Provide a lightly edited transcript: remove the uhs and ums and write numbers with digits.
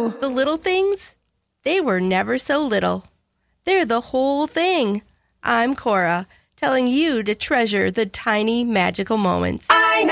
The little things, they were never so little. They're the whole thing. I'm Cora, telling you to treasure the tiny magical moments.